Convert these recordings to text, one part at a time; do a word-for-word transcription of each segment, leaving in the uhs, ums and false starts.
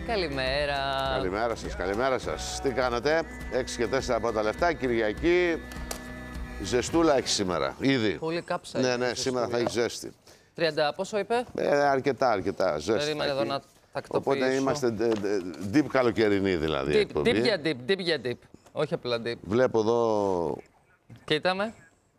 Καλημέρα. Καλημέρα σας, καλημέρα σας. Τι κάνετε, έξι και τέσσερα από τα λεφτά, Κυριακή. Ζεστούλα έχει σήμερα, ήδη. Πολύ κάψα. Ναι, ναι, σήμερα θα έχει ζέστη. τριάντα, πόσο είπε? Ε, αρκετά, αρκετά. Ζέστη. Περίμενε εδώ να τακτοποιήσω. Οπότε είμαστε deep καλοκαιρινή δηλαδή. Deep, deep για deep, deep για deep. Όχι απλά deep. Βλέπω εδώ. Κοίταμε.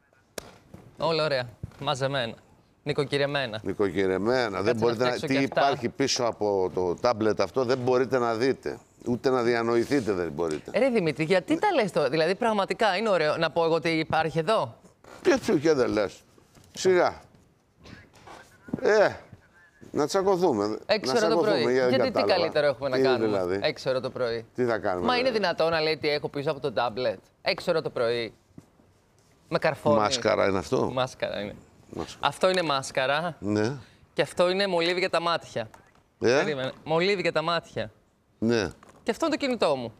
Όλα ωραία. Μαζεμένα. Νοικοκυρεμένα. Νοικοκυρεμένα. Δεν μπορείτε να... Τι υπάρχει πίσω από το τάμπλετ αυτό, δεν μπορείτε να δείτε. Ούτε να διανοηθείτε δεν μπορείτε. Ρε Δημήτρη, γιατί τα λες τώρα? Δηλαδή πραγματικά είναι ωραίο να πω εγώ ότι υπάρχει εδώ. Και και δεν λες. Σιγά. Ε, να τσακωθούμε. Έξι ώρα το πρωί. Για γιατί τι καλύτερο έχουμε να τι κάνουμε. Δηλαδή. Έξι ώρα το πρωί. Τι θα κάνουμε. Μα δηλαδή. είναι δυνατόν να λέει τι έχω πίσω από το τάμπλετ. Έξι ώρα το πρωί. Με καρφώνει. Μάσκαρα είναι αυτό. Μάσκαρα είναι. Μάσκαρα. Αυτό είναι μάσκαρα. Ναι. Και αυτό είναι μολύβι για τα μάτια. Ε? Περίμενε. Μολύβι για τα μάτια. Ναι. Και αυτό είναι το κινητό μου.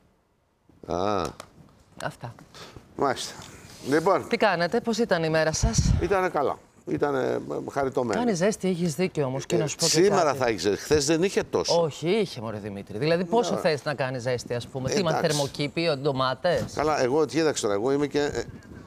Α. Αυτά. Μάλιστα. Λοιπόν. Τι κάνετε, πώς ήταν η μέρα σας? Ήτανε καλά. Ήτανε χαριτωμένη. Κάνει ζέστη, έχεις δίκιο όμως. Και ε, να σου πω σήμερα κάτι. θα έχει ζέστη. Χθες δεν είχε τόσο. Όχι, είχε μωρέ Δημήτρη. Δηλαδή πόσο ναι. θες να κάνει ζέστη, ας πούμε. Τι είμαστε, Εντάξει. θερμοκήπιο, ντομάτες. Καλά, εγώ κοίταξε τώρα. Εγώ είμαι και. Ε,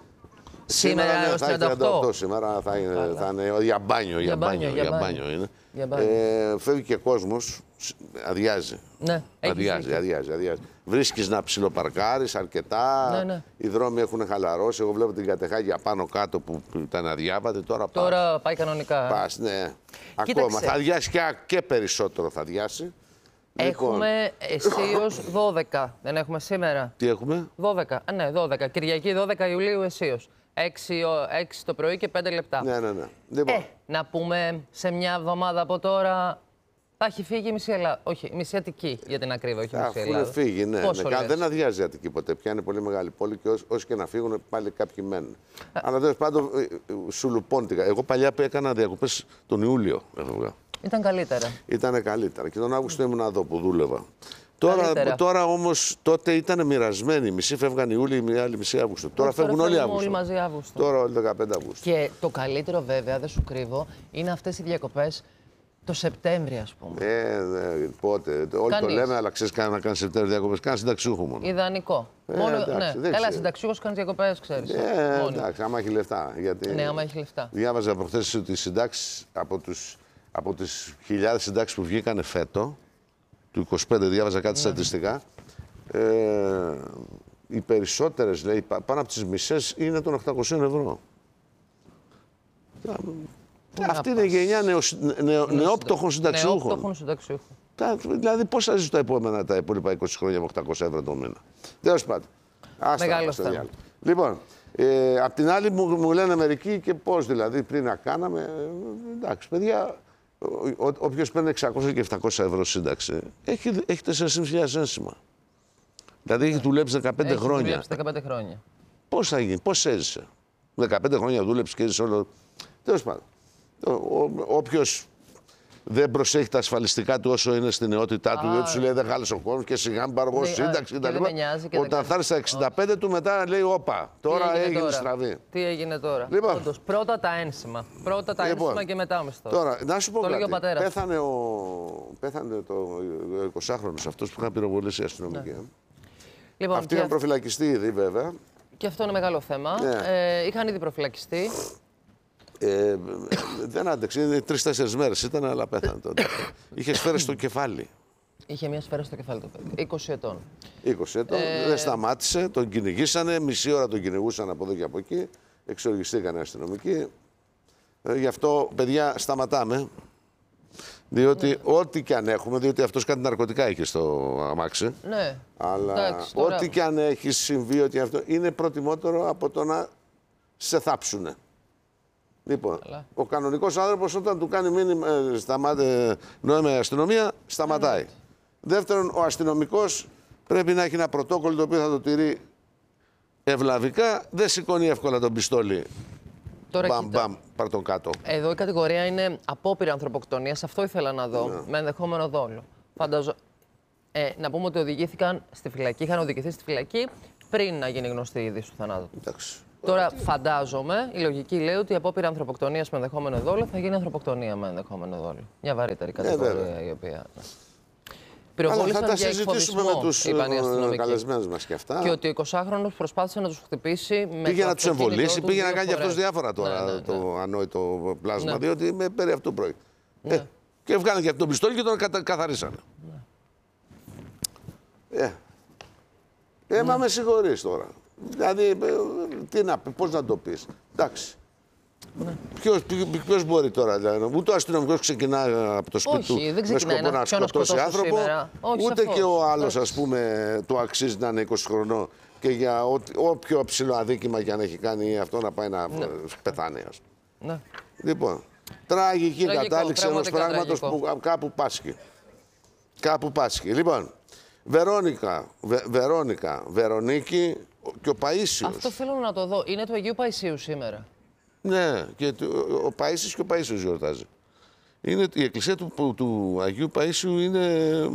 Σήμερα ναι, έως θα έχει τριάντα οκτώ. Σήμερα θα είναι, θα είναι για μπάνιο. Για μπάνιο, για μπάνιο είναι. Για μπάνιο. Ε, φεύγει και κόσμος, αδειάζει. Ναι, αδειάζει, αδειάζει, αδειάζει. Βρίσκεις να ψιλοπαρκάρεις αρκετά. Ναι, ναι. Οι δρόμοι έχουν χαλαρώσει. Εγώ βλέπω την Κατεχάγια πάνω κάτω που ήταν αδιάβατη. Τώρα, Τώρα πας. πάει κανονικά. Πας, ναι. Κοίταξε. Ακόμα θα αδειάσει και, και περισσότερο θα αδειάσει. Έχουμε αισίως δώδεκα. Δεν έχουμε σήμερα. Τι έχουμε? δώδεκα. Α, ναι, δώδεκα. Κυριακή δώδεκα Ιουλίου αισίως. έξι το πρωί και πέντε λεπτά. Ναι, ναι, ναι. Λοιπόν. Ε, να πούμε σε μια εβδομάδα από τώρα θα έχει φύγει η μισή Ελλάδα. Όχι, η μισή Αττική για την ακρίβεια, όχι η μισή Ελλάδα. Αφού φύγει, ναι. Πόσο ναι. λες? Δεν αδειάζει η Αττική ποτέ πια. Είναι πολύ μεγάλη πόλη και όσοι και να φύγουν πάλι κάποιοι μένουν. Α. Αλλά τέλος πάντων σου λουπώντηκα. Εγώ παλιά που έκανα διακοπές τον Ιούλιο. Έφευγα. Ήταν καλύτερα. Ήτανε καλύτερα. Και τον Αύγουστο ήμουν εδώ που δούλευα. Τώρα, τώρα όμως τότε ήταν μοιρασμένοι. Μισοί φεύγαν Ιούλιο, οι άλλοι μισή Αύγουστο. Τώρα τώρα φεύγουν όλοι Αύγουστο. Όλοι μαζί Αύγουστο. Τώρα όλοι δεκαπέντε Αυγούστου. Και το καλύτερο βέβαια, δεν σου κρύβω, είναι αυτές οι διακοπές το Σεπτέμβριο, ας πούμε. Ε, ναι, πότε. Όλοι Κανείς. το λέμε, αλλά ξέρεις κανένα να κάνει Σεπτέμβριο διακοπές. Κάνει συνταξιούχο μόνο. Ιδανικό. Ε, μόνο, εντάξει, ναι. Καλά, συνταξιούχος κάνει διακοπές, ξέρεις. Ε, εντάξει, άμα έχει λεφτά. Γιατί... Ναι, άμα έχει λεφτά. Διάβαζα προχθές ότι οι συντάξεις από, τους, από τις χιλιάδες συντάξεις που βγήκανε φέτο, του είκοσι πέντε, διάβαζα κάτι ναι. στατιστικά, ε, οι περισσότερες, λέει, πάνω από τις μισές είναι των οκτακοσίων ευρώ. Αυτή είναι η γενιά νεο, νεο, νεόπτωχων συνταξιούχων. Νεόπτωχων συνταξιούχων. Δηλαδή, πώς θα ζήσει τα επόμενα τα υπόλοιπα είκοσι χρόνια με οκτακόσια ευρώ το μήνα. Τέλος πάντων. Μεγάλο θέμα. Λοιπόν, ε, απ' την άλλη μου, μου λένε μερικοί και πώς δηλαδή πριν να κάναμε. Ε, εντάξει, παιδιά, όποιος παίρνει εξακόσια και επτακόσια ευρώ σύνταξη έχει, έχει τέσσερις χιλιάδες πεντακόσια ένσημα. Δηλαδή έχει δουλέψει δεκαπέντε έχει χρόνια. Δουλέψει δεκαπέντε χρόνια. Πώς θα γίνει, πώς έζησε. δεκαπέντε χρόνια δούλεψε και έζησε όλο. Τέλος πάντων. Όποιος δεν προσέχει τα ασφαλιστικά του όσο είναι στην νεότητά του, διότι σου λέει δεν χάλεσε ο κόσμος και σιγά μην πάρω εγώ σύνταξη κτλ. Όταν θα έρθει στα εξήντα πέντε του μετά λέει όπα, τώρα έγινε, έγινε στραβή. Τι έγινε τώρα. Λοιπόν. Όντως, πρώτα τα ένσημα. Πρώτα τα λοιπόν. ένσημα και μετά ο μισθός. Τώρα, να σου πω το κάτι. Πατέρας. Πέθανε, ο... Πέθανε το εικοσάχρονος αυτός που είχαν πυροβολήσει η αστυνομική. Ναι. Λοιπόν, Αυτοί είχαν προφυλακιστεί ήδη βέβαια. Και αυτό είναι μεγάλο θέμα. Ναι. Ε, είχαν ήδη προφυλακιστεί. Ε, δεν άντεξε, τρεις-τέσσερις μέρες ήταν, αλλά πέθανε τότε. Είχε σφαίρα στο κεφάλι. Είχε μια σφαίρα στο κεφάλι το παιδί. είκοσι ετών. είκοσι ετών. Ε... Δεν σταμάτησε, τον κυνηγήσανε, μισή ώρα τον κυνηγούσαν από εδώ και από εκεί. Εξοργιστήκαν οι αστυνομικοί. Ε, γι' αυτό, παιδιά, σταματάμε. Διότι ναι. ό,τι και αν έχουμε, διότι αυτός κάτι ναρκωτικά είχε στο αμάξι. Ναι. Αλλά εντάξει, τώρα... ό,τι και αν έχει συμβεί, ότι αυτό είναι προτιμότερο από το να σε θάψουνε. Λοιπόν, αλλά... ο κανονικός άνθρωπος όταν του κάνει μήνυμα σταμάτε, νόημα η αστυνομία, σταματάει. Ναι. Δεύτερον, ο αστυνομικός πρέπει να έχει ένα πρωτόκολλο το οποίο θα το τηρεί ευλαβικά, δεν σηκώνει εύκολα τον πιστόλι. Τώρα, μπαμ, μπαμ, πάρ' τον κάτω. Εδώ η κατηγορία είναι απόπειρα ανθρωποκτονίας, αυτό ήθελα να δω, ναι. με ενδεχόμενο δόλο. Φανταζω... Ε, να πούμε ότι οδηγήθηκαν στη φυλακή, είχαν οδηγηθεί στη φυλακή πριν να γίνει γνωστή η είδηση του θανάτου. Εντάξει. Τώρα, φαντάζομαι, η λογική λέει ότι η απόπειρα ανθρωποκτονίας με ενδεχόμενο δόλο θα γίνει ανθρωποκτονία με ενδεχόμενο δόλο. Μια βαρύτερη κατηγορία ε, η οποία. Πυροβόλησαν θα τα για συζητήσουμε με τους καλεσμένους μας και αυτά. Και ότι ο εικοσάχρονος προσπάθησε να τους χτυπήσει με. Πήγε να τους εμβολήσει, πήγε να κάνει και αυτός διάφορα τώρα ναι, ναι, ναι. το ανόητο πλάσμα. Ναι. Διότι με περί αυτού πρόκειται. Ναι. Ε, και βγάλανε και αυτό το πιστόλι και τον κατα... καθαρίσανε. Ναι. Ε, ε μα με συγχωρείς τώρα. Δηλαδή, τι να πει, πώς να το πεις. Εντάξει. Ναι. Ποιος, ποιος μπορεί τώρα, δηλαδή, ούτε ο αστυνομικός ξεκινά από το σπίτι Όχι, του με σκοπό να σκοτώσει άνθρωπο, όχι, ούτε σαφώς. Και ο άλλος, ας πούμε, του αξίζει να είναι είκοσι χρονών και για ό, όποιο ψηλό αδίκημα και αν έχει κάνει αυτό να πάει να ναι. πεθάνει. Ας. Ναι. Λοιπόν, τραγική Τραγικό, κατάληξη ενός πράγματος που κάπου πάσχει. Κάπου πάσχει. Λοιπόν, Βερόνικα, Βε, Βερόνικα, Βερονίκη και ο Παΐσιος. Αυτό θέλω να το δω. Είναι του Αγίου Παϊσίου σήμερα. Ναι, και ο Παΐσιος και ο Παΐσιος γιορτάζει. Είναι, η εκκλησία του, του Αγίου Παΐσιου είναι,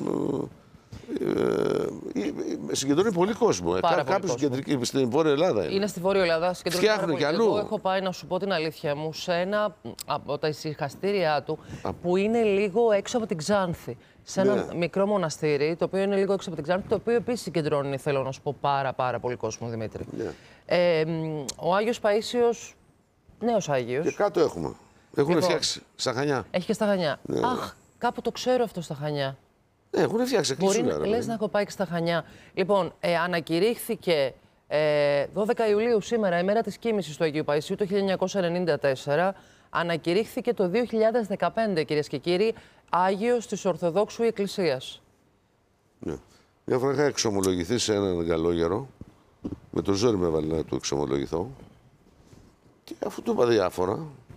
ε, ε, συγκεντρώνει πολύ κόσμο. Πάρα Κά, πολύ κόσμο. Στην Βόρεια Ελλάδα είναι. Είναι στη Βόρεια Ελλάδα. Φτιάχνουν κι αλλού. Εγώ έχω πάει να σου πω την αλήθεια μου σε ένα από τα ησυχαστήριά του Α. που είναι λίγο έξω από την Ξάνθη. Σε ένα ναι. μικρό μοναστήρι, το οποίο είναι λίγο έξω από την Ξάνθη, το οποίο επίσης συγκεντρώνει, θέλω να σου πω, πάρα, πάρα πολύ κόσμο, Δημήτρη. Ναι. Ε, ο Άγιος Παΐσιος, νέος Άγιος. Και κάτω έχουμε. Έχουν λοιπόν, φτιάξει στα Χανιά. Έχει και στα Χανιά. Ναι. Αχ, κάπου το ξέρω αυτό στα Χανιά. Ναι, έχουν φτιάξει. Μπορεί να λες να έχω πάει και στα Χανιά. Λοιπόν, ε, ανακηρύχθηκε ε, δώδεκα Ιουλίου σήμερα, η μέρα της κοίμησης του Αγίου Παϊσίου, το χίλια εννιακόσια ενενήντα τέσσερα. Ανακηρύχθηκε το δύο χιλιάδες δεκαπέντε, κυρίες και κύριοι, Άγιος της Ορθοδόξου Εκκλησίας. Ναι. Μια φορά είχα εξομολογηθεί σε έναν καλόγερο. Με το ζόρι με έβαλε να του εξομολογηθώ. Και αφού του είπα διάφορα,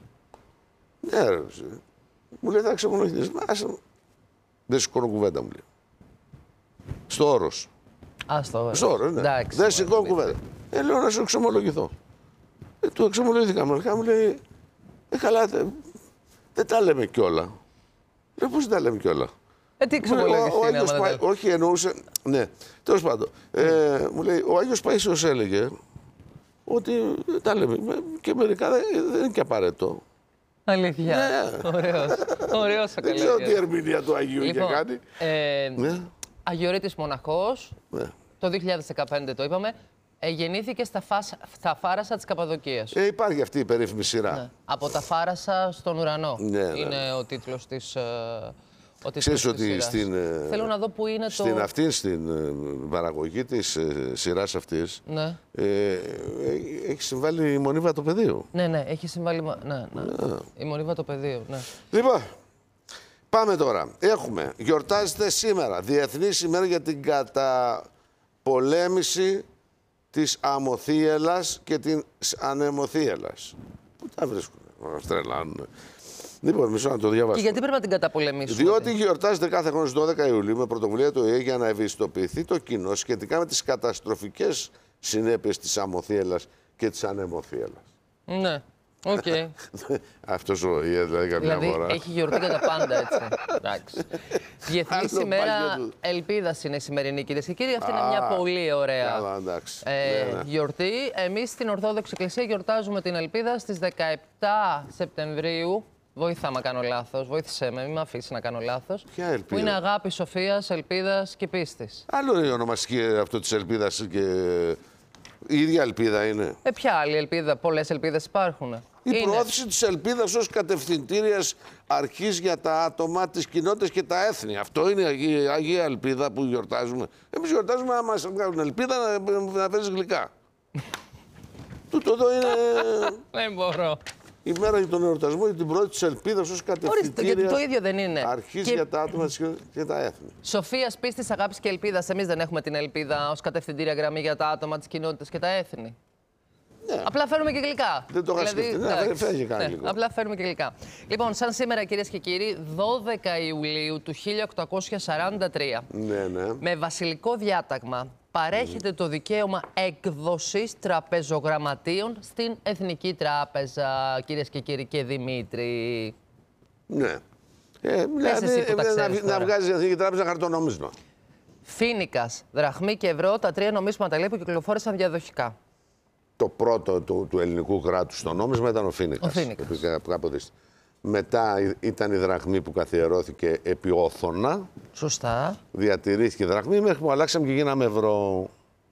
ναι, ρε, μου λέει θα εξομολογηθείς. Μα δεν σηκώνω κουβέντα, μου λέει. Στο όρος. Α, στο όρος. Στο όρος, ναι. Εντάξει, δεν σηκώνω κουβέντα. Ε, λέω να σου εξομολογηθώ. Ε, του εξομολογήθηκα μερικά, μου λέει, ε, καλά, δεν δε τα λέμε κιόλα. Λέω, πώς δεν τα λέμε κιόλα. Ε, τι εξομολογηθείς, όχι, εννοούσε, ναι, τέλος πάντων. Ε, μου λέει, ο Άγιος Παΐσιος έλεγε ότι τα λέμε και μερικά δεν, δεν είναι και απαραίτητο. Αλήθεια. Ναι. Ωραίος. Ωραίος ο δεν ξέρω τι ερμηνεία του Αγίου λοιπόν, είχε κάνει. Ε, ναι. Αγιορείτης μοναχός, ναι. το δύο χιλιάδες δεκαπέντε το είπαμε, ε, γεννήθηκε στα, φάσα, στα Φάρασα της Καπαδοκίας. Ε, υπάρχει αυτή η περίφημη σειρά. Ναι. Από τα Φάρασα στον ουρανό ναι, είναι ναι. ο τίτλος της... Ότι ξέρεις ότι στην, θέλω να δω που είναι στην το... αυτή, στην παραγωγή της ε, σειράς αυτής, ναι. ε, έχει συμβάλει η Μονή Βατοπεδίου. Ναι, ναι, έχει συμβάλει ναι, ναι. Ναι. η Μονή Βατοπεδίου. Ναι. Λοιπόν, πάμε τώρα. Έχουμε, γιορτάζεται σήμερα, Διεθνής ημέρα για την καταπολέμηση της αμοθίελας και της ανεμοθίελας. Πού τα βρίσκουν, μας τρελάνουν. Λοιπόν, μισό να το διαβάσω. Και γιατί πρέπει να την καταπολεμήσουμε. Διότι γιορτάζεται κάθε χρόνο στις δώδεκα Ιουλίου με πρωτοβουλία του ΟΗΕ για να ευαισθητοποιηθεί το κοινό σχετικά με τις καταστροφικές συνέπειες της αμοθίελας και της ανεμοθίελας. Ναι. Οκ. Okay. Αυτός ο ΟΗΕ δηλαδή καμιά δηλαδή, φορά. Έχει γιορτή κατά πάντα έτσι. Εντάξει. Διεθνής ημέρα ελπίδας είναι η σημερινή, κυρίες και κύριοι. Αυτή Α, είναι μια πολύ ωραία καλά, εντάξει. Ε, ναι, ναι. γιορτή. Εμείς στην Ορθόδοξη Εκκλησία γιορτάζουμε την ελπίδα στις δεκαεπτά Σεπτεμβρίου. Βοήθα να κάνω λάθος, βοήθησέ με, μην με αφήσει να κάνω λάθος. Ποια ελπίδα? Που είναι αγάπη, σοφίας, ελπίδας και πίστης. Άλλο είναι η ονομαστική αυτό της ελπίδας και η ίδια ελπίδα είναι. Ε, ποια άλλη ελπίδα, πολλές ελπίδες υπάρχουν. Η είναι. προώθηση της ελπίδας ως κατευθυντήριας αρχής για τα άτομα, τις κοινότητες και τα έθνη. Αυτό είναι η Αγία, Αγία Ελπίδα που γιορτάζουμε. Εμείς γιορτάζουμε να μας βγάλουν ελπίδα να, να παίρνεις γλυκά. Τούτο εδώ είναι... Δεν μπορώ. Η μέρα για τον εορτασμό για την πρώτη της ελπίδας ως κατευθυντήριας το ίδιο δεν είναι. Αρχής και... για τα άτομα και τα έθνη. Σοφίας, πίστης, αγάπης και ελπίδας. Εμείς δεν έχουμε την ελπίδα ως κατευθυντήρια γραμμή για τα άτομα, τις κοινότητες και τα έθνη. Ναι. Απλά φέρνουμε και γλυκά. Δεν το είχα δηλαδή, σκεφτεί. Ναι, φέρνει κανένα ναι, απλά φέρνουμε και γλυκά. Λοιπόν, σαν σήμερα, κυρίες και κύριοι, δώδεκα Ιουλίου του χίλια οκτακόσια σαράντα τρία, ναι, ναι. με βασιλικό διάταγμα, παρέχεται mm. το δικαίωμα έκδοσης τραπεζογραμματίων στην Εθνική Τράπεζα, κυρίες και κύριοι, και Δημήτρη. Ναι. Ε, δηλαδή, ε, να, να βγάζει η Εθνική Τράπεζα χαρτονόμισμα. Φοίνικας, δραχμή και ευρώ, τα τρία νομίσματα λέει που κυκλοφόρησαν διαδοχικά. Το πρώτο του, του ελληνικού κράτους στο νόμισμα ήταν ο Φοίνικας. Ο Φοίνικας. Μετά ήταν η δραχμή που καθιερώθηκε επί Όθωνα. Σωστά. Διατηρήθηκε η δραχμή μέχρι που αλλάξαμε και γίναμε ευρώ.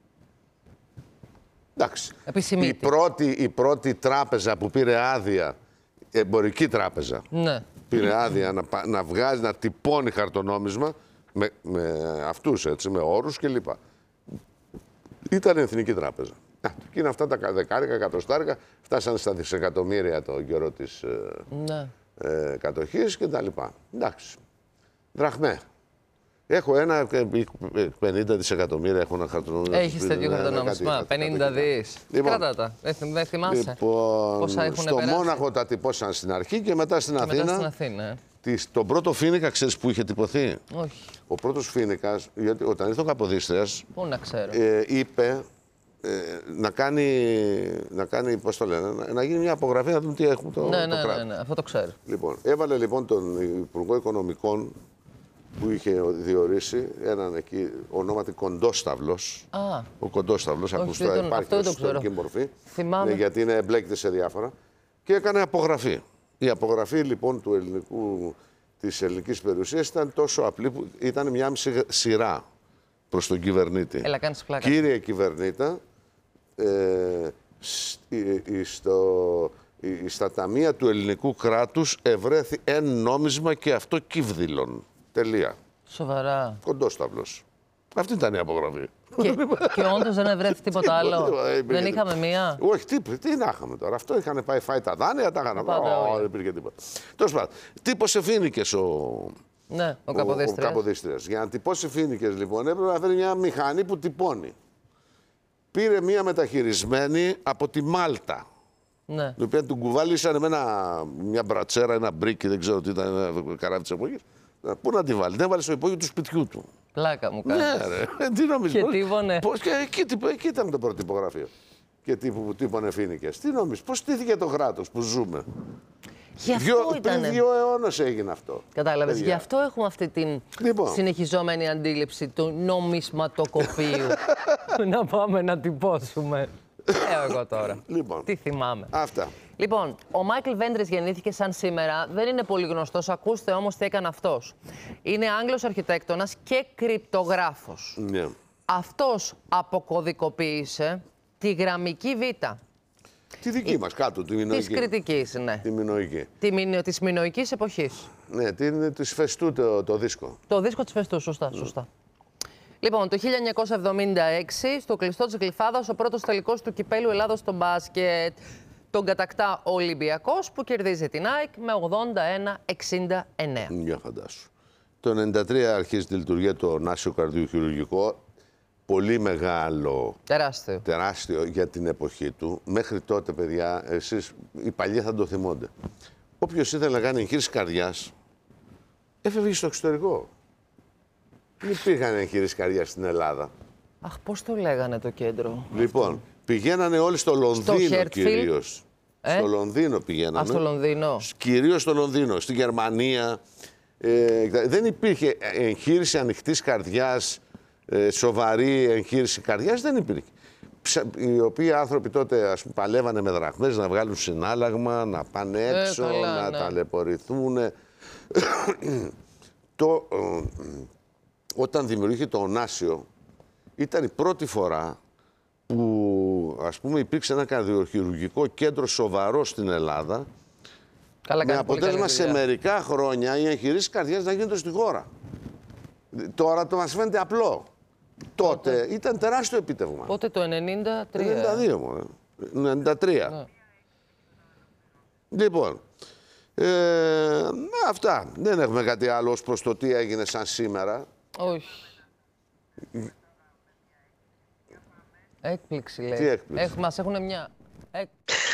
Εντάξει. Η πρώτη, η πρώτη τράπεζα που πήρε άδεια, εμπορική τράπεζα, ναι. πήρε άδεια να, να βγάζει, να τυπώνει χαρτονόμισμα με, με αυτούς, έτσι, με όρους κλπ. Ήταν η Εθνική Τράπεζα. Και είναι αυτά τα δεκάρικα, εκατοστάρικα, φτάσανε στα δισεκατομμύρια το καιρό της ναι. ε, κατοχής και τα λοιπά. Εντάξει. Δραχμέ. Έχω ένα πενήντα δισεκατομμύρια, έχω ένα χαρτονόμισμα. Έχεις τέτοιο χαρτονόμισμα, πενήντα δις. Λοιπόν, κράτα τα, δεν θυμάσαι. Λοιπόν, πόσα έχουν στο περάσει. Μόναχο τα τυπώσαν στην αρχή και μετά στην και Αθήνα. Μετά στην Αθήνα. Της, τον πρώτο Φοίνικα, ξέρεις που είχε τυπωθεί? Όχι. Ο πρώτος Φοίνικας, γιατί όταν ήρθε ο Καποδίστριας, πού να ξέρω. Ε, είπε ε, να κάνει, να κάνει, πώς το λένε, να, να γίνει μια απογραφή να δούμε τι έχουμε το, ναι, το ναι, κράτος. Ναι, ναι, αυτό το ξέρω. Λοιπόν, έβαλε λοιπόν τον Υπουργό Οικονομικών που είχε διορίσει έναν εκεί ονόματι Κοντόσταυλος. Α, ο Κοντόσταυλος, ακουστά, τον, υπάρχει στην ιστορική μορφή. Θυμάμαι. Ναι, γιατί είναι, εμπλέκεται σε διάφορα. Και έκανε απογραφή. Η απογραφή λοιπόν του ελληνικού, της ελληνικής περιουσίας ήταν τόσο απλή που ήταν μια μισή σειρά προς τον κυβερνήτη. Έλα, κάνεις πλάκα. Κύριε κυβερνήτα, ε, στο, στα ταμεία του ελληνικού κράτους ευρέθη εν νόμισμα και αυτό κύβδηλον. Τελεία. Σοβαρά. Κοντόσταυλος. Αυτή ήταν η απογραφή. Και, και όντως δεν ευρέθη τίποτα άλλο. Δεν είχαμε μία. Όχι, τι, τι να είχαμε τώρα. Αυτό είχαν πάει φάει τα δάνεια, τα είχαν πάει. Δεν υπήρχε τίποτα. Τέλος πάντων, τύπωσε φοίνικες ο, ναι, ο, ο, ο Καποδίστριας. Για να τυπώσει φοίνικες λοιπόν έπρεπε να φέρει μια μηχανή που τυπώνει. Πήρε μια μεταχειρισμένη από τη Μάλτα. Ναι. Την οποία του κουβάλισαν με ένα, μια μπρατσέρα, ένα μπρίκι, δεν ξέρω τι ήταν, ένα καράβι της εποχής. Πού να τη βάλει, την έβαλε στο υπόγειο του σπιτιού του. Πλάκα μου κάνει. Ναι, ρε. Τι νομίζεις. Και τύπωνε. Πώς, και εκεί, εκεί ήταν το πρώτο τυπογραφείο. Και τύπου που τύπωνε φοίνικες. Τι νομίζεις, πώς στήθηκε το κράτος που ζούμε. Γι' αυτό Δυο, ήτανε. Πριν δύο αιώνες έγινε αυτό. Κατάλαβες. Γι' αυτό έχουμε αυτή την λοιπόν. συνεχιζόμενη αντίληψη του νομισματοκοπείου. Να πάμε να τυπώσουμε. Ε, εγώ τώρα. Λοιπόν. Τι θυμάμαι. Αυτά. Λοιπόν, ο Μάικλ Βέντρης γεννήθηκε σαν σήμερα. Δεν είναι πολύ γνωστός. Ακούστε όμως τι έκανε αυτός. Είναι Άγγλος αρχιτέκτονας και κρυπτογράφος. Ναι. Αυτός αποκωδικοποίησε τη γραμμική Β. Τη δική μας, κάτω, τη μινοϊκή. Της κριτικής, ναι. Τη μινοϊκή. Τη μινο, της μινοϊκής εποχής. Ναι, την, της Φεστού το, το δίσκο. Το δίσκο της Φεστού, σωστά, mm. σωστά. Λοιπόν, το χίλια εννιακόσια εβδομήντα έξι, στο κλειστό της Γλυφάδας, ο πρώτος τελικός του Κυπέλλου Ελλάδος στο μπάσκετ. Τον κατακτά ο Ολυμπιακός που κερδίζει την ΑΕΚ με ογδόντα ένα εξήντα εννέα. Για φαντάσου. Το ενενήντα τρία αρχίζει τη λειτουργία το Νάσιο Καρδίου Χειρουργικό. Πολύ μεγάλο. Τεράστιο. Τεράστιο για την εποχή του. Μέχρι τότε, παιδιά, εσείς οι παλιοί θα το θυμώνται. Όποιος ήθελε να κάνει εγχείρηση καρδιάς, έφευγε στο εξωτερικό. Δεν υπήρχαν εγχείρηση καρδιάς στην Ελλάδα. Αχ, πώς το λέγανε το κέντρο. Λοιπόν, πηγαίνανε όλοι στο Λονδίνο κυρίως. Ε? Στο Λονδίνο πηγαίνανε. Α, στο Λονδίνο. Κυρίως στο Λονδίνο. Στη Γερμανία. Ε, δεν υπήρχε εγχείρηση ανοιχτής καρδιάς, ε, σοβαρή εγχείρηση καρδιάς, δεν υπήρχε. Οι οποίοι άνθρωποι τότε, ας πούμε, παλεύανε με δραχμές να βγάλουν συνάλλαγμα, να πάνε έξω, ε, καλά, να ναι. ταλαιπωρηθούν. το, ε, όταν δημιουργήθηκε το Ωνάσιο, ήταν η πρώτη φορά που, ας πούμε, υπήρξε ένα καρδιοχειρουργικό κέντρο σοβαρό στην Ελλάδα. Καλά, με αποτέλεσμα σε μερικά χρόνια οι εγχειρήσεις καρδιάς να γίνονται στη χώρα. Τώρα το μας φαίνεται απλό. Τότε, Τότε ήταν τεράστιο επίτευγμα. Πότε το ενενήντα τρία. ενενήντα δύο μόνο. ενενήντα τρία. Ναι. Λοιπόν, ε, αυτά. Δεν έχουμε κάτι άλλο ως προς το τι έγινε σαν σήμερα. Όχι. Έκπληξη, λέει. Τι έκπληξη. Έχ, μας έχουν μια... Εκ...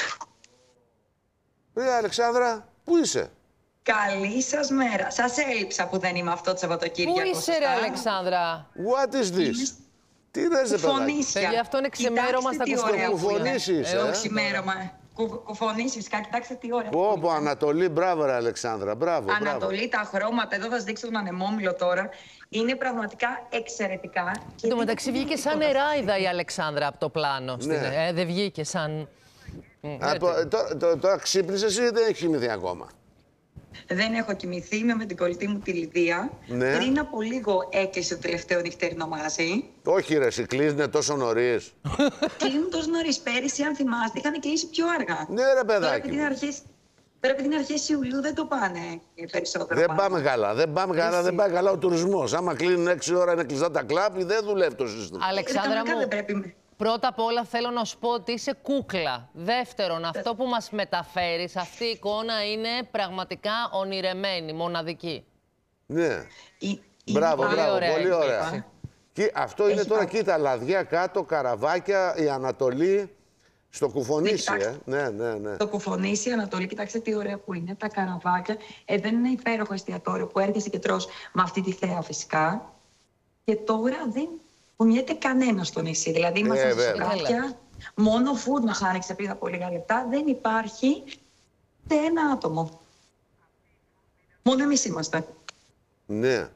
Ρε Αλεξάνδρα, πού είσαι? Καλή σας μέρα. Σας έλειψα που δεν είμαι αυτό το Σαββατοκύριακο. Πού είσαι, ρε Αλεξάνδρα? What is this? Τι λες, ρε παιδάκι? Παιδιά, αυτό είναι ξημέρωμα στα κουφονίσια. Κουφονίσεις, ε? Όχι ξημέρωμα. Κουφονίσεις, φυσικά, κοιτάξτε τι ώρα. Πω, πω, Ανατολή, μπράβο, ρε Αλεξάνδρα, μπράβο. Ανατολή, τα χρώματα, εδώ θα σας δείξω τον ανεμόμυλο τώρα. Είναι πραγματικά εξαιρετικά. Εν τω μεταξύ βγήκε σαν νεράιδα η Αλεξάνδρα από το πλάνο. Ναι. Στην, ε, δεν βγήκε σαν... Α, τώρα, τώρα, τώρα ξύπνησες ή δεν έχεις κοιμηθεί ακόμα? Δεν έχω κοιμηθεί. Είμαι με την κολλητή μου τη Λιδία. Ναι. Πριν από λίγο έκλεισε το τελευταίο νυχτερινό μαγαζί. Όχι, ρε, εσύ κλείνει τόσο νωρίς. Κλείνουν τόσο νωρίς. Πέρυσι, αν θυμάστε, είχαν κλείσει πιο αργά. Ναι, ρε, Τώρα, παιδάκι. επειδή είναι αρχές, τώρα, επειδή είναι αρχές Ιουλίου, δεν το πάνε περισσότερο. Δεν πάνω. πάμε καλά. Δεν πάμε καλά. Εσύ. Δεν πάει καλά ο τουρισμός. Άμα κλείνουν έξι ώρα είναι κλειστά τα κλαμπ, δεν δουλεύει το σύστημα. Αλεξάνδρα Κανονικά μου, δεν πρέπει. πρώτα απ' όλα θέλω να σου πω ότι είσαι κούκλα. Δεύτερον, αυτό που μας μεταφέρεις, αυτή η εικόνα είναι πραγματικά ονειρεμένη, μοναδική. Ναι. Η- Μπράβο, είναι μπράβο. ωραία Πολύ η ωραία. σκέψη. Και αυτό είναι Έχει τώρα, πάει. κοίτα, λαδιά κάτω, καραβάκια, η Ανατολή, στο κουφονίσι, Ναι, ε. κοιτάξτε. Ναι, ναι, ναι. Το κουφονίσι, η Ανατολή, κοιτάξτε τι ωραία που είναι, τα καραβάκια. Ε, δεν είναι υπέροχο εστιατόριο που έρχεσαι και τρως με αυτή τη θέα φυσικά. Και τώρα δεν κουνιέται κανένα στο νησί. Δηλαδή, είμαστε Ε, σε βέβαια. σοκάκια. Μόνο φούρνος άνοιξε πριν από λίγα λεπτά. Δεν υπάρχει ούτε ένα άτομο. Μόνο εμείς είμαστε. Ναι.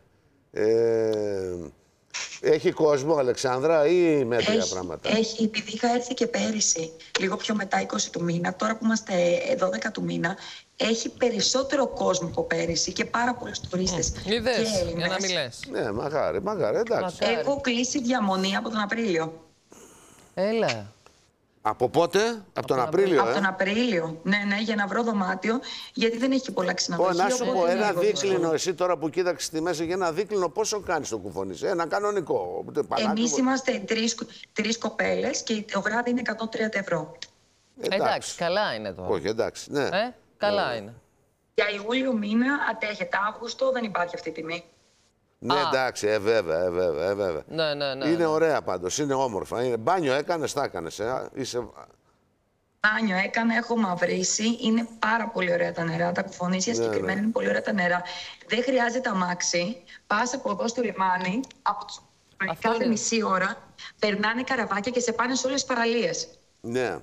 Ε, έχει κόσμο, Αλεξάνδρα, ή μέτρια Έχει, πράγματα. έχει, επειδή είχα έρθει και πέρυσι, λίγο πιο μετά, είκοσι του μήνα, τώρα που είμαστε δώδεκα του μήνα, έχει περισσότερο κόσμο από πέρυσι και πάρα πολλούς τουρίστες. Είδες, και για Έλληνες. να μην λες. Ναι, μαγάρι, μαγάρι, εντάξει. Μακάρι. Έχω κλείσει διαμονή από τον Απρίλιο. Έλα. Από πότε? Από τον Απρίλιο, Από ε. τον Απρίλιο. Ναι, ναι, για να βρω δωμάτιο, γιατί δεν έχει και πολλά Πω, ξενοδοχεία. να σου οπότε πω, είναι ένα λίγο δίκλινο, δύσκολο. εσύ τώρα που κοίταξες τη μέση, για ένα δίκλινο πόσο κάνεις το κουφονίσι? Ένα κανονικό. ούτε παλάτι, Εμείς ούτε- είμαστε τρεις, τρεις κοπέλες και το βράδυ είναι εκατόν τριάντα ευρώ. Εντάξει, καλά είναι τώρα. Όχι, εντάξει, ναι. Ε, καλά είναι. Για Ιούλιο μήνα αντέχετε. Αύγουστο δεν υπάρχει αυτή η τιμή. Ναι, Α. εντάξει, ε, βέβαια, ε, βέβαια, ε, βέβαια. Ναι, ναι, ναι. Είναι ναι. ωραία πάντως, είναι όμορφα. Είναι... Μπάνιο έκανες, τα έκανες, ε. Είσαι... Μπάνιο έκανα, έχω μαυρίσει. Είναι πάρα πολύ ωραία τα νερά. Τα κουφονίσια συγκεκριμένα είναι πολύ ωραία τα νερά. Δεν χρειάζεται αμάξι. Πας από εδώ στο λιμάνι, από τους... Αυτό κάθε είναι. μισή ώρα, περνάνε καραβάκια και σε πάνε σε όλες τις παραλίες. Ναι.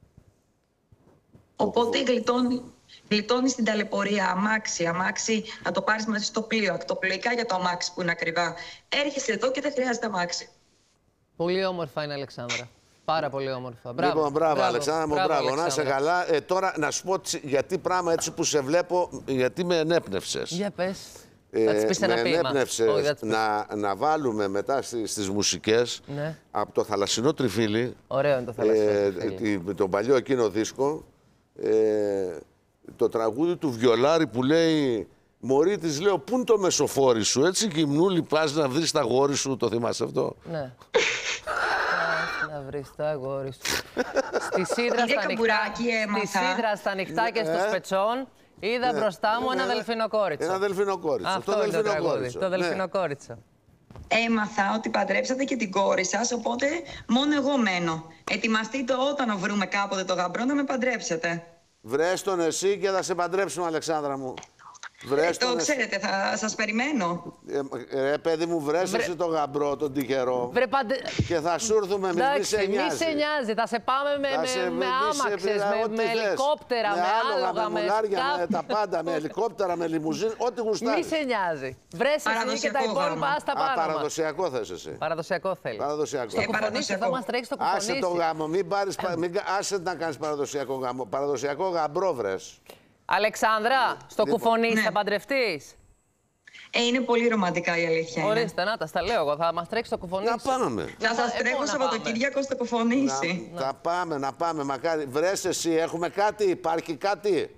Οπότε γλιτώνει, γλιτώνει την ταλαιπωρία. Αμάξι, αμάξι, να το πάρεις μέσα στο πλοίο. Ακτοπλοϊκά για το αμάξι που είναι ακριβά. Έρχεσαι εδώ και δεν χρειάζεται αμάξι. Πολύ όμορφα είναι, Αλεξάνδρα. Πάρα πολύ όμορφα. Μπράβο. Λοιπόν, μπράβο, Αλεξάνδρα μου, μπράβο. Να είσαι Αλεξάνδρα. καλά. Ε, τώρα να σου πω τσι- γιατί πράγμα έτσι που σε βλέπω, γιατί με ενέπνευσες. Για πες. Θα της πεις με ένα ποίημα. ενέπνευσες Όχι, θα της πεις. να, να βάλουμε μετά στις, στις μουσικές Ναι. από το Θαλασσινό Τριφύλι, Ωραίο είναι το θαλασσινό ε, τριφύλι. τη- τον παλιό εκείνο δίσκο, ε, το τραγούδι του Βιολάρη που λέει «Μωρή της λέω, πού είναι το μεσοφόρι σου, έτσι γυμνούλη πας να βρεις τα γόρι σου», το θυμάσαι αυτό? Ναι. Πας να βρεις τα αγόρι σου. Στη σίδρα Κύριε στα Καμπουράκη, νυχτά, έμαθα. στη σίδρα στα νυχτά και στους Ε. πετσών είδα μπροστά μου ένα Ναι. δελφινοκόριτσο. Ένα δελφινοκόριτσο. Αυτό το είναι το τραγούδι. δελφινοκόριτσο. Το Ναι. δελφινοκόριτσο. Έμαθα ότι παντρέψατε και την κόρη σας, οπότε μόνο εγώ μένω. Ετοιμαστείτε όταν βρούμε κάποτε το γαμπρό να με παντρέψετε. Βρες τον εσύ και θα σε παντρέψουμε, Αλεξάνδρα μου. Βρες Το τον εσύ. ξέρετε, θα σας περιμένω. Ε, ρε παιδί μου, βρες Βρε- εσύ τον γαμπρό, τον τυχερό. Βρε παντε... Και θα σου έρθουμε εμείς, μη σε Εντάξει, μη νοιάζει. σε νοιάζει. Θα σε πάμε με, Θα με, σε- με μη σε άμαξες, πειρά, με, ό,τι με θες. ελικόπτερα, με, άλογα, άλογα, με μουλάρια, με σκάφη. τα πάντα, με ελικόπτερα, με λιμουζίν, ό,τι Μη γουστάρεις. σε νοιάζει. Βρες εσύ και τα Παραδοσιακό υπόλοιπα γάμο. άστα Α, πάνω μας. παραδοσιακό θες εσύ. Παραδοσιακό θέλει. Παραδοσιακό. Στο Ε, κουφονίσι, παραδοσιακό. εδώ μας τρέχει το Άσε κουφονίσι. το γάμο, μην πάρεις, πα- μην, κα- άσε να κάνεις παραδοσιακό γάμο. Παραδοσιακό γαμπρό βρες. Αλεξάνδρα, στο Λοιπόν. κουφονίσι Ναι. θα παντρευτείς. Ε, είναι πολύ ρομαντικά η αλήθεια. είναι. Ορίστε, να τα στα λέω εγώ. Θα μας τρέξει το κουφονίσι. Να πάμε. Θα σας Ε, τρέχω πού να Σαββατοκύριακο στο κοφονήσι. Να, να πάμε, να πάμε, μακάρι. Βρες εσύ, έχουμε κάτι, υπάρχει κάτι.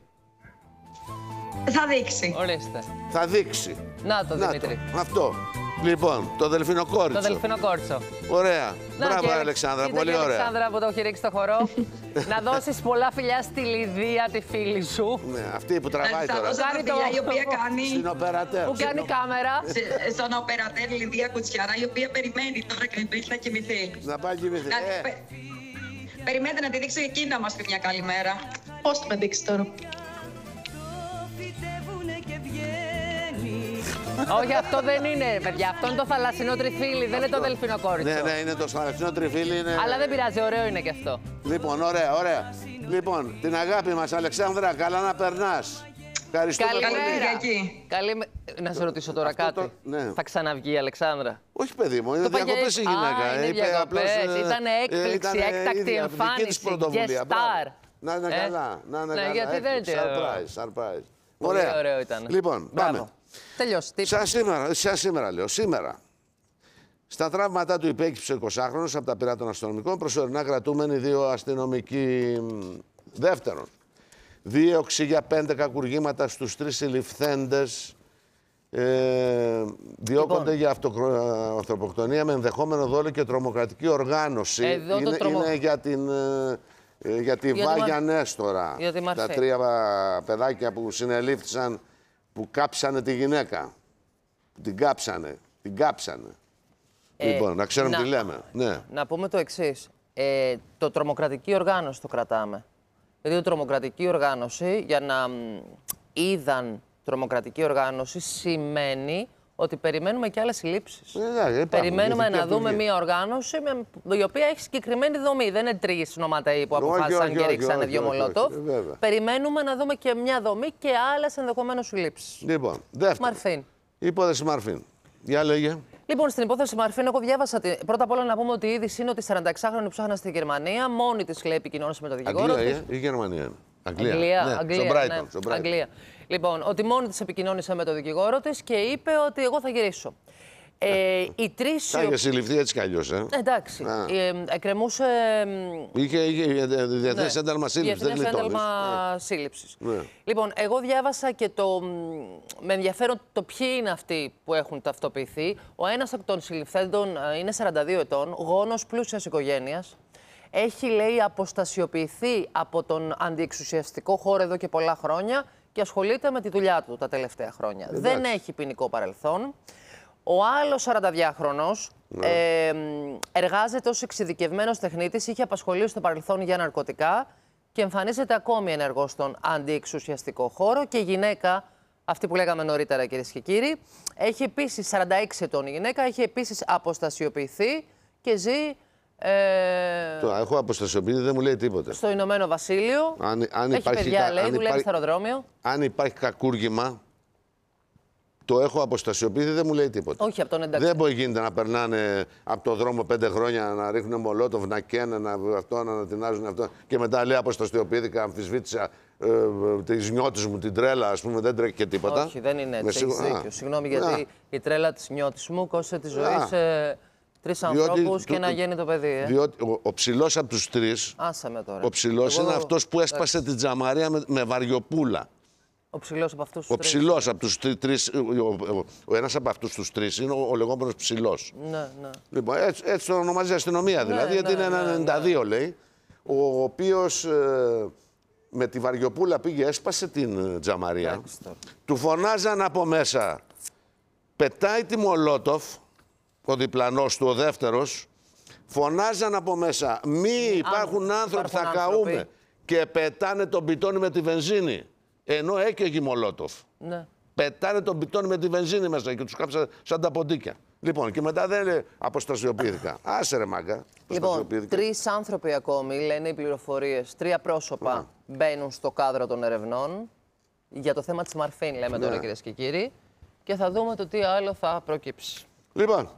Θα δείξει. Ορίστε. Θα δείξει. Να το, Να Δημήτρη. το, αυτό. Λοιπόν, το δελφινοκόριτσο. Το δελφινοκόριτσο. Ωραία. Να, Μπράβο, και- Αλεξάνδρα, κοίτα πολύ και, ωραία. Αλεξάνδρα που το έχει ρίξει στο χορό. Να δώσεις πολλά φιλιά στη Λιδία, τη φίλη σου. Ναι, αυτή που τραβάει Θα τώρα. δώσω τα Κάνει το- φιλιά η οποία Στην κάνει οπερατέρ. Που κάνει κάμερα. σε- στον οπερατέρ Λιδία Κουτσιαρά, η οποία περιμένει τώρα και δεν έχει να κοιμηθεί. Να πάει κοιμηθεί. Να- Ε, πε- Περιμένετε να τη δείξω εκείνη να μας πει μια καλημέρα. Πώς θα με δείξει τώρα. Όχι, αυτό δεν είναι, παιδιά. Αυτό είναι το θαλασσινό τριφύλι, δεν είναι το δελφινοκόριτσο. ναι, ναι, είναι το σταθερό τριφύλι. Είναι... Αλλά δεν πειράζει, ωραίο είναι και αυτό. Λοιπόν, ωραία, ωραία. Λοιπόν, την αγάπη μας, Αλεξάνδρα, καλά να περνάς. Ευχαριστούμε Καλή πολύ. Κυριακή. Καλή... με- Να σε ρωτήσω τώρα Αυτό κάτι. το- ναι. Θα ξαναβγεί η Αλεξάνδρα. Όχι, παιδί μου, είναι Το είπα διακοπές η για- γυναίκα. Α, είναι Είπε διακοπές. απλώς, ε, Ήτανε ε, έκπληξη, ήτανε έκτακτη ίδια, εμφάνιση, δική της πρωτοβουλία. guest Μπράβο. star. Να είναι Ε, καλά, να είναι ναι, καλά. γιατί δεν Έκπληξη, το- surprise, surprise. Ωραία. Πολύ ωραίο ήταν. Λοιπόν, Μπράβο. πάμε. Τελειώσει. Τι Σαν σήμερα, σαν σήμερα λέω, σήμερα. Στα τραύματά του υπέκυψε ο εικοσάχρονος από τα πυρά των αστυνομικών, προσωρινά κρατούμενοι δύο αστυνομικοί. Δεύτερον, δίωξη για πέντε κακουργήματα στους τρεις συλληφθέντες. Ε, διώκονται λοιπόν για αυτοκτονία με ενδεχόμενο δόλο και τρομοκρατική οργάνωση. Είναι, τρομο... είναι για, την, ε, για τη για Βάγια τη... Νέστορα. Για τη τα τρία παιδάκια που συνελήφθησαν, που κάψανε τη γυναίκα. Την κάψανε. Την κάψανε. Ε, λοιπόν, να ξέρουμε να, τι λέμε. Ναι. Να πούμε το εξής. Ε, το τρομοκρατική οργάνωση το κρατάμε. Γιατί το τρομοκρατική οργάνωση, για να είδαν τρομοκρατική οργάνωση, σημαίνει ότι περιμένουμε και άλλες συλλήψεις. Ε, περιμένουμε να δούμε μια οργάνωση με, η οποία έχει συγκεκριμένη δομή. Δεν είναι τρεις νοματέοι που αποφάσισαν και ρίξανε δύο μολότοφ. Περιμένουμε να δούμε και μια δομή και άλλες ενδεχομένως συλλήψεις. Λοιπόν, δεύτερο. Μαρφίν. Η υπόθεση Μαρφίν. Για λέγε. Λοιπόν, στην υπόθεση Μαρφίν, εγώ διάβασα. Τη... Πρώτα απ' όλα να πούμε ότι η είδηση είναι ότι η σαρανταεξάχρονη που ψάχναν στη Γερμανία, μόνη τη λέει επικοινώνησε με τον δικηγόρο. Αγγλία ή Γερμανία είναι. Αγγλία. Αγγλία, ναι, Αγγλία, στο Brighton, ναι, στο Brighton. Αγγλία. Λοιπόν, ότι μόνη τη επικοινώνησε με τον δικηγόρο τη και είπε ότι εγώ θα γυρίσω. Ε, οι τρεις... Θα είχε συλληφθεί έτσι κι αλλιώς, ε. Εντάξει. Ε, εκκρεμούσε... Είχε, είχε διεθνές ναι, ένταλμα σύλληψης. Διεθνές ένταλμα ναι. σύλληψης. Ναι. Λοιπόν, εγώ διάβασα και το... με ενδιαφέρον το ποιοι είναι αυτοί που έχουν ταυτοποιηθεί. Ο ένας από των συλληφθέντων είναι σαράντα δύο ετών, γόνος πλούσιας οικογένειας. Έχει, λέει, αποστασιοποιηθεί από τον αντιεξουσιαστικό χώρο εδώ και πολλά χρόνια και ασχολείται με τη δουλειά του τα τελευταία χρόνια. Εντάξει. Δεν έχει ποινικό παρελθόν. Ο άλλος σαρανταδυάχρονος ναι. ε, εργάζεται ως εξειδικευμένος τεχνίτης, είχε απασχολήσει στο παρελθόν για ναρκωτικά και εμφανίζεται ακόμη ενεργός στον αντιεξουσιαστικό χώρο. Και η γυναίκα, αυτή που λέγαμε νωρίτερα, κυρίες και κύριοι, έχει επίσης, σαράντα έξι ετών η γυναίκα, έχει επίσης αποστασιοποιηθεί και ζει... Ε, το έχω αποστασιοποιηθεί, δεν μου λέει τίποτα. Στο Ηνωμένο Βασίλειο. Αν, αν έχει υπάρχει, παιδιά, λέει, αν δουλεύει υπάρχει, στο αεροδρόμιο. Αν υπάρχει κακούργημα, το έχω αποστασιοποιηθεί, δεν μου λέει τίποτα. Όχι, από τον εντάξει. Δεν μπορεί γίνεται να περνάνε από το δρόμο πέντε χρόνια, να ρίχνουν μολότοφ, να καίνε, να αυτό, να ανατινάζουν αυτό. Και μετά λέει αποστασιοποιήθηκα, αμφισβήτησα ε, τη νιώτης μου, την τρέλα, ας πούμε, δεν τρέχει και τίποτα. Όχι, δεν είναι έτσι. Έχεις δίκιο. Συγγνώμη, γιατί η τρέλα της νιώτης μου κόστησε τη ζωή Α. σε τρεις ανθρώπους και να γίνει το παιδί. Ε. Διότι ο, ο ψηλός από τους τρεις. Άσε με τώρα. Ο ψηλός Εγώ... είναι αυτός που έσπασε εντάξει. την τζαμαρία με, με βαριοπούλα. Ο ψηλός από αυτούς τους ο τρεις. Ψηλός από τους τρεις, ο, ο, ο, ο ένας από αυτούς τους τρεις είναι ο, ο λεγόμενος ψηλός. Ναι, ναι. Λοιπόν, έτσι, έτσι το ονομάζει η αστυνομία δηλαδή, ναι, γιατί ναι, είναι ένα ναι, ενενήντα δύο ναι. λέει, ο οποίος ε, με τη βαριοπούλα πήγε, έσπασε την τζαμαρία, Άξι, του φωνάζαν από μέσα, πετάει τη μολότοφ, ο διπλανός του, ο δεύτερος, φωνάζαν από μέσα, μη υπάρχουν άνθρωποι, θα καούμε, και πετάνε τον πιτόνι με τη βενζίνη. Ενώ έκαιγε Μολότοφ. Ναι. Πετάνε τον πιτόνι με τη βενζίνη μέσα και τους κάψανε σαν τα ποντίκια. Λοιπόν, και μετά δεν αποστασιοποιήθηκα. Άσε ρε μάγκα. Λοιπόν, τρεις άνθρωποι ακόμη, λένε οι πληροφορίες, τρία πρόσωπα Α. μπαίνουν στο κάδρο των ερευνών. Για το θέμα της Μαρφίν, λέμε ναι. τώρα, κυρίες και κύριοι. Και θα δούμε το τι άλλο θα προκύψει. Λοιπόν,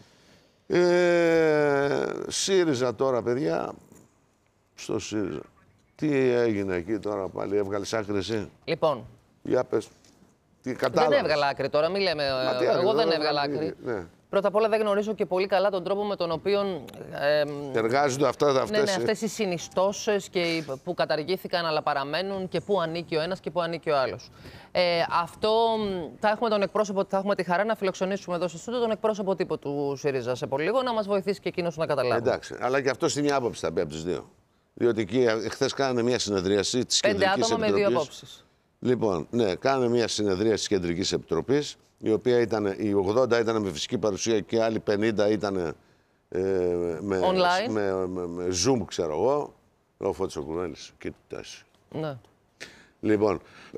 ε, ΣΥΡΙΖΑ τώρα, παιδιά, στο ΣΥΡΙΖΑ. Τι έγινε εκεί τώρα πάλι, έβγαλες άκρη εσύ? Λοιπόν. Για πες. Τι κατάλαβες? Δεν έβγαλα άκρη τώρα, μη λέμε. Τι εγώ άκρη, δεν έβγαλα άκρη. Ναι. Πρώτα απ' όλα δεν γνωρίζω και πολύ καλά τον τρόπο με τον οποίο... Ε, εργάζονται αυτά, αυτές. Ναι, ναι, αυτές οι συνιστώσεις και που καταργήθηκαν αλλά παραμένουν και πού ανήκει ο ένας και πού ανήκει ο άλλος. Ε, αυτό θα έχουμε τον εκπρόσωπο, θα έχουμε τη χαρά να φιλοξενήσουμε εδώ στο στούντιο τον εκπρόσωπο τύπου του ΣΥΡΙΖΑ σε πολύ λίγο να μας βοηθήσει και εκείνος να καταλάβει. Εντάξει, αλλά και αυτό στη μια άποψη θα πει από τις δύο. Διότι εκεί χθες κάνανε μια συνεδρίαση της Κεντρικής Επιτροπής. Πέντε άτομα με δύο απόψεις. Λοιπόν, ναι, κάνανε μια συνεδρίαση της Κεντρικής Επιτροπής, η οποία ήταν, οι ογδόντα ήταν με φυσική παρουσία και οι άλλοι πενήντα ήταν ε, με, online. Με, με, με Zoom, ξέρω εγώ. Ο Φώτης ο Κουνέλης, κοίτας. Ναι. Λοιπόν,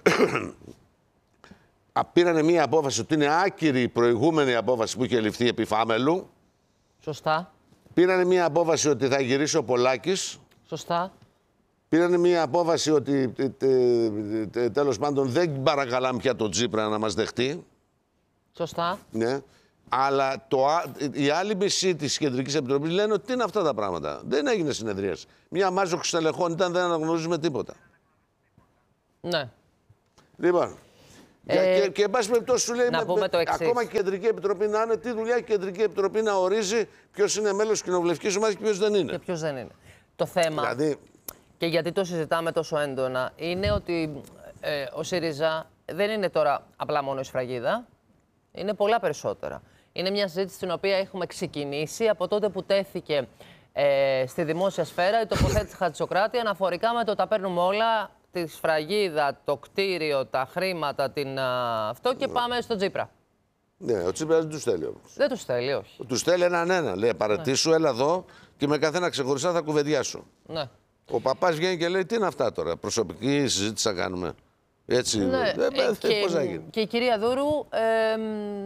πήρανε μια απόφαση ότι είναι άκυρη η προηγούμενη απόφαση που είχε ληφθεί επί Φάμελου. Σωστά. Πήρανε μια απόφαση ότι θα γυρίσει ο Πολάκης. Σωστά. Πήρανε μια απόφαση ότι τε, τε, τε, τέλος πάντων δεν παρακαλάμε πια τον Τσίπρα να μας δεχτεί. Σωστά. Ναι. Αλλά το, η άλλη μισή της Κεντρικής Επιτροπής λένε ότι τι είναι αυτά τα πράγματα. Δεν έγινε συνεδρίαση. Μια μάζοξη στελεχών ήταν, δεν αναγνωρίζουμε τίποτα. Ναι. Λοιπόν, Ε, και, και εν πάση περιπτώσει σου λέει, να με, πούμε το εξής. ακόμα και η Κεντρική Επιτροπή να είναι, τι δουλειά έχει η Κεντρική Επιτροπή να ορίζει ποιος είναι μέλος της κοινοβουλευτικής ομάδας και ποιος δεν είναι. Και ποιος δεν είναι. Το θέμα, Δηλαδή... και γιατί το συζητάμε τόσο έντονα, είναι ότι ε, ο ΣΥΡΙΖΑ δεν είναι τώρα απλά μόνο η σφραγίδα, είναι πολλά περισσότερα. Είναι μια συζήτηση στην οποία έχουμε ξεκινήσει από τότε που τέθηκε ε, στη δημόσια σφαίρα η τοποθέτηση Χατζησοκράτη αναφορικά με το τα παίρνουμε όλα, τη σφραγίδα, το κτίριο, τα χρήματα, την, α, αυτό και πάμε στο Τσίπρα. Ναι, ο Τσίπρας δεν τους θέλει όμως. Δεν τους θέλει, όχι. Τους θέλει έναν ένα. Λέει παρατήσου, ναι. Έλα εδώ και με καθένα ξεχωριστά θα κουβεντιάσω. Ναι. Ο παπάς βγαίνει και λέει τι είναι αυτά τώρα, προσωπική συζήτηση θα κάνουμε. Έτσι, ναι. ε, ε, και, πώς θα γίνει. Και η κυρία Δούρου ε,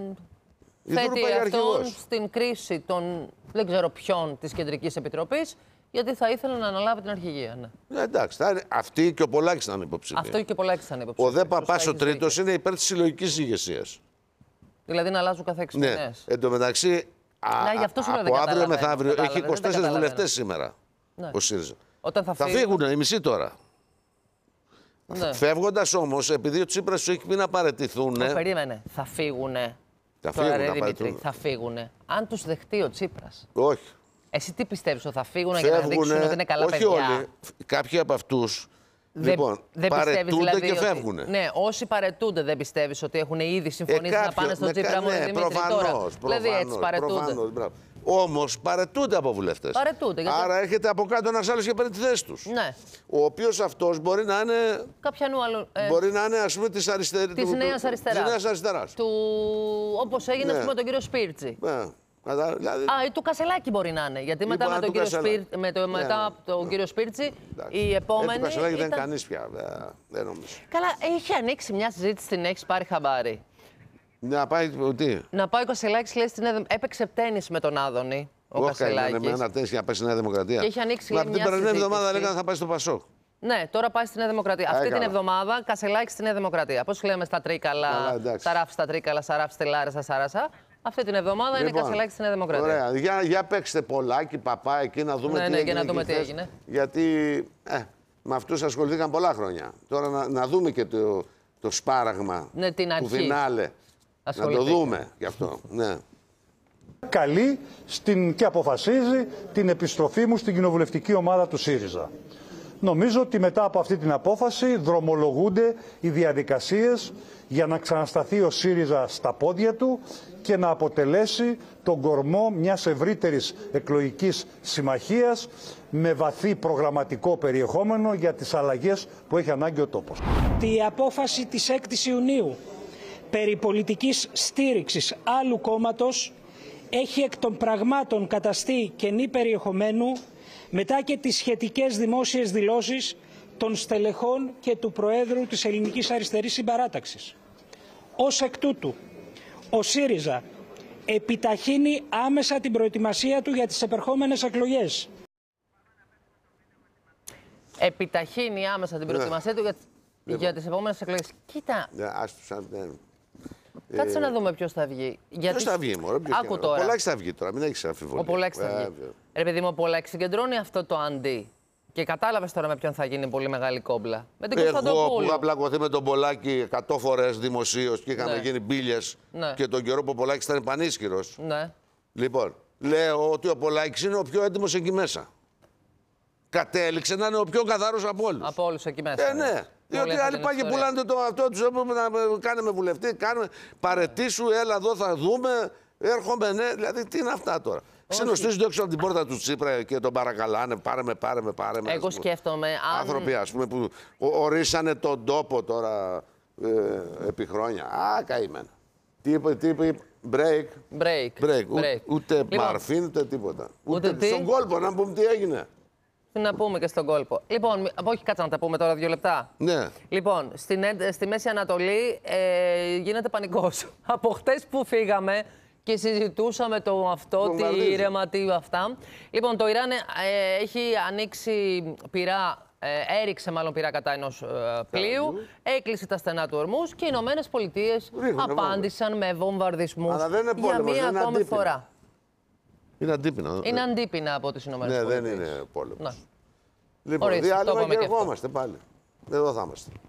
θέτει αυτόν στην κρίση των δεν ξέρω ποιον της Κεντρικής Επιτροπής, γιατί θα ήθελε να αναλάβει την αρχηγία. Ναι. Ναι, εντάξει, θα είναι, αυτή και ο Πολάκης θα είναι υποψήφια. Αυτό και ο Πολάκης θα είναι υποψήφια. Ο δε Παπάς ο τρίτος είναι υπέρ της συλλογικής ηγεσίας. Δηλαδή να αλλάζουν κάθε έξι ναι. μήνες. Εν τω μεταξύ, α, ναι, από αύριο μεθαύριο έχει είκοσι τέσσερις βουλευτές σήμερα ναι. ο ΣΥΡΙΖΑ. Όταν θα, θα φύγουν οι μισοί τώρα. Ναι. Φεύγοντας όμως, επειδή ο Τσίπρας τους έχει πει να παραιτηθούν. Περίμενε, θα φύγουνε. Θα τώρα, φύγουν, ρε, Δημήτρη, θα φύγουνε. Αν τους δεχτεί ο Τσίπρας. Όχι. Εσύ τι πιστεύεις, ότι θα φύγουνε για να δείξουν ότι είναι καλά όχι παιδιά? Όχι όλοι. Κάποιοι από αυτούς. Δεν, λοιπόν, δεν παρετούνται δηλαδή και ότι, φεύγουν. Ναι, όσοι παρετούνται δεν πιστεύεις ότι έχουν ήδη συμφωνήσει ε, να πάνε στον Τσίπρα μόνο ναι, Δημήτρη προφανώς, τώρα. Προφανώς, δηλαδή έτσι παρετούνται. Όμως παρετούνται από βουλευτές. Παρετούνται. Γιατί... Άρα έρχεται από κάτω ένας άλλος και παίρνει τη θέση τους. Ναι. Ο οποίος αυτός μπορεί να είναι. Κάποιανού άλλου. Ε... Μπορεί να είναι ας πούμε της αριστερής. Της Νέας Αριστεράς. Της Νέας Αριστεράς. Του... Όπως έγινε ναι. με τον κύριο Σπίρτζη. Ναι. Δηλαδή... Α, ή του Κασελάκη μπορεί να είναι. Γιατί μετά με τον, κύριο Σπίρ... με το... μετά ναι, ναι. τον κύριο Σπίρτζη η επόμενη. Ε, του Κασελάκη ήταν... δεν είναι κανείς πια. Δεν νομίζω. Καλά, έχει ανοίξει μια συζήτηση, την έχεις πάρει χαμπάρι. Να πάει τι. Να πάει ο Κασελάκης, λέει, στην Νέα... έπαιξε τένις με τον Άδωνη. Ο Κασελάκης. Όχι, με ένα τένις για να πάει στη Νέα Δημοκρατία. Και έχει ανοίξει Μα λέει, την περασμένη εβδομάδα λέγανε θα πάει στο Πασόκ. Ναι, τώρα πάει στη Νέα Δημοκρατία. Αυτή την εβδομάδα Κασελάκη στη Νέα Δημοκρατία. Πώς λέμε στα Τρίκαλα, Σαράφ στα Τρίκαλα, Σαράφ στη Λάρισα, Σάρασα. Αυτή την εβδομάδα λοιπόν, είναι Κασελάκη στη Νέα Δημοκρατία. Ωραία. Για, για παίξτε Πολάκη, Παπά, εκεί να δούμε ναι, τι ναι, έγινε. Και να δούμε τι έγινε. Γιατί ε, με αυτούς ασχοληθήκαν πολλά χρόνια. Τώρα να, να δούμε και το, το σπάραγμα ναι, την του φινάλε. Να το δούμε γι' αυτό. Ναι. Καλεί στην, και αποφασίζει την επιστροφή μου στην κοινοβουλευτική ομάδα του ΣΥΡΙΖΑ. Νομίζω ότι μετά από αυτή την απόφαση δρομολογούνται οι διαδικασίες για να ξανασταθεί ο ΣΥΡΙΖΑ στα πόδια του και να αποτελέσει τον κορμό μιας ευρύτερης εκλογικής συμμαχίας με βαθύ προγραμματικό περιεχόμενο για τις αλλαγές που έχει ανάγκη ο τόπος. Η απόφαση της έκτης Ιουνίου περί πολιτικής στήριξης άλλου κόμματος έχει εκ των πραγμάτων καταστεί κενή περιεχομένου μετά και τις σχετικές δημόσιες δηλώσεις των στελεχών και του Προέδρου της Ελληνικής Αριστερής Συμπαράταξης. Ως εκ τούτου, ο ΣΥΡΙΖΑ επιταχύνει άμεσα την προετοιμασία του για τις επερχόμενες εκλογές. Επιταχύνει άμεσα την προετοιμασία yeah. του για, yeah. για τις επόμενες εκλογές. Κοίτα. Yeah, άστουσαν, yeah. Κάτσε ε... να δούμε ποιος θα βγει. Γιατί... Ποιος θα βγει, μωρέ, ποιος Άκου τώρα. Ο Πολάκης θα βγει τώρα, μην έχεις αμφιβολία. Ο Πολάκης θα βγει. Ρε παιδί μου, ο Πολάκης συγκεντρώνει αυτό το αντί. Και κατάλαβες τώρα με ποιον θα γίνει πολύ μεγάλη κόμπλα. Με την Κωνσταντοπούλου. Εγώ που είχα πλακωθεί με τον Πολάκη εκατό φορές δημοσίως και είχαμε ναι. γίνει μπίλιες ναι. και τον καιρό που ο Πολάκης ήταν πανίσχυρος. Ναι. Λοιπόν, λέω ότι ο Πολάκης είναι ο πιο έντιμος εκεί μέσα. Κατέληξε να είναι ο πιο καθαρός από όλους. Από όλους εκεί μέσα. Ε, ναι. Διότι άλλοι πάνε και πουλάνε το αυτό τους έπρεπε να κάνουμε βουλευτή, κάνουμε παρετήσου, έλα εδώ θα δούμε, έρχομαι, ναι. Δηλαδή τι είναι αυτά τώρα. Συνοστίζονται έξω από την πόρτα του Τσίπρα και τον παρακαλάνε, πάρε με, πάρε με, πάρε με. Εγώ σκέφτομαι. Αν... Άνθρωποι, ας πούμε, που ορίσανε τον τόπο τώρα ε, επί χρόνια. Α, καημένα. Τι είπε, τι είπε, break. Break. break. break. Ούτε λοιπόν, μαρφίν, ούτε τίποτα. Ούτε, ούτε στον κόλπο, να πούμε τι έγινε. Τι να πούμε και στον κόλπο. Λοιπόν, όχι, κάτσε να τα πούμε τώρα δύο λεπτά. Ναι. Λοιπόν, στη, στη Μέση Ανατολή ε, γίνεται πανικός. Από χτες που φύγαμε και συζητούσαμε το αυτό, τι ήρεμα, τι αυτά. Λοιπόν, το Ιράν ε, έχει ανοίξει πυρά, ε, έριξε μάλλον πυρά κατά ενός ε, πλοίου, έκλεισε τα στενά του Ορμούς και οι Ηνωμένες Πολιτείες απάντησαν με βομβαρδισμούς για μία ακόμη φορά. Είναι αντίπεινα. Είναι αντίπεινα από τις Ηνωμένες ναι, Πολιτείες. δεν είναι πόλεμος. Ναι. Λοιπόν, διάλειμμα και ερχόμαστε πάλι. Εδώ θα είμαστε.